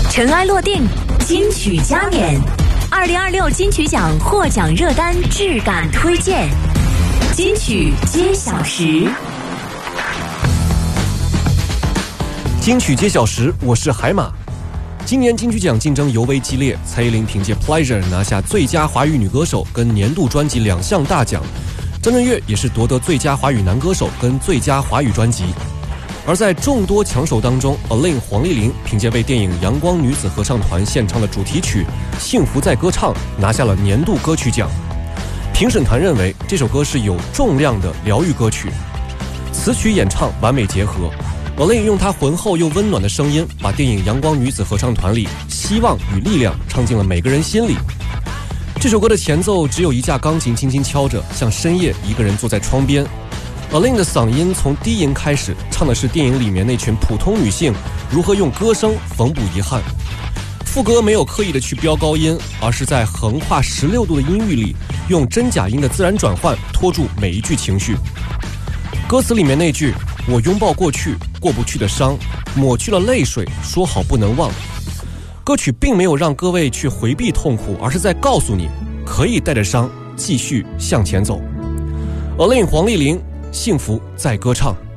尘埃落定，金曲加冕，2026金曲奖获奖热单质感推荐，金曲揭晓时。 金曲揭晓时，我是海马。今年金曲奖竞争尤为激烈，蔡依林凭借《Pleasure》拿下最佳华语女歌手跟年度专辑2项大奖，张震岳也是夺得最佳华语男歌手跟最佳华语专辑。而在众多强手当中 ，Alin 黄丽玲凭借为电影《阳光女子合唱团》献唱的主题曲《幸福在歌唱》拿下了年度歌曲奖。评审团认为这首歌是有重量的疗愈歌曲，词曲演唱完美结合。Alin 用她浑厚又温暖的声音，把电影《阳光女子合唱团》里希望与力量唱进了每个人心里。这首歌的前奏只有一架钢琴轻轻敲着，像深夜一个人坐在窗边。Alin 的嗓音从低吟开始，唱的是电影里面那群普通女性如何用歌声缝补遗憾。副歌没有刻意的去飙高音，而是在横跨16度的音域里，用真假音的自然转换拖住每一句情绪。歌词里面那句“我拥抱过去过不去的伤，抹去了泪水，说好不能忘”，歌曲并没有让各位去回避痛苦，而是在告诉你可以带着伤继续向前走。Alin 黄丽玲，幸福在歌唱。